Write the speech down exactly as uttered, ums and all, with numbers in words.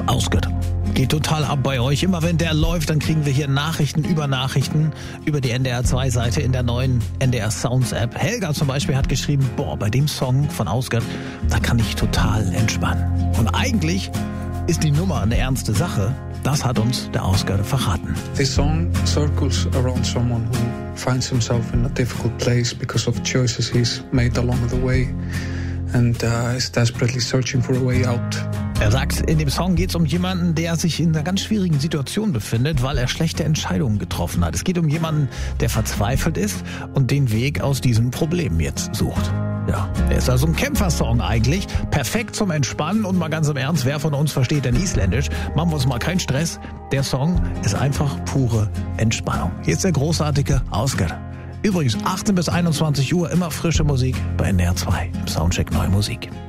Osgood. Geht total ab bei euch. Immer wenn der läuft, dann kriegen wir hier Nachrichten über Nachrichten über die N D R zwei Seite in der neuen N D R Sounds App. Helga zum Beispiel hat geschrieben, boah, bei dem Song von Osgood, da kann ich total entspannen. Und eigentlich ist die Nummer eine ernste Sache. Das hat uns der Osgood verraten. This song circles around someone who finds himself in a difficult place because of choices he's made along the way and uh, is desperately searching for a way out. Er sagt, in dem Song geht es um jemanden, der sich in einer ganz schwierigen Situation befindet, weil er schlechte Entscheidungen getroffen hat. Es geht um jemanden, der verzweifelt ist und den Weg aus diesem Problem jetzt sucht. Ja, er ist also ein Kämpfersong eigentlich. Perfekt zum Entspannen und mal ganz im Ernst, wer von uns versteht denn Isländisch? Machen wir uns mal keinen Stress. Der Song ist einfach pure Entspannung. Hier ist der großartige Osgood. Übrigens achtzehn bis einundzwanzig Uhr immer frische Musik bei N D R zwei im Soundcheck Neue Musik.